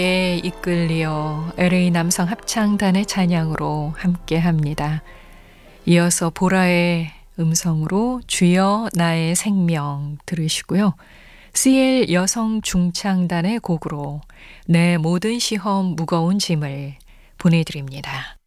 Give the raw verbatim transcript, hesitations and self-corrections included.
에 이끌리어 엘에이 남성 합창단의 찬양으로 함께합니다. 이어서 보라의 음성으로 주여 나의 생명 들으시고요. 씨엘 여성 중창단의 곡으로 내 모든 시험 무거운 짐을 보내드립니다.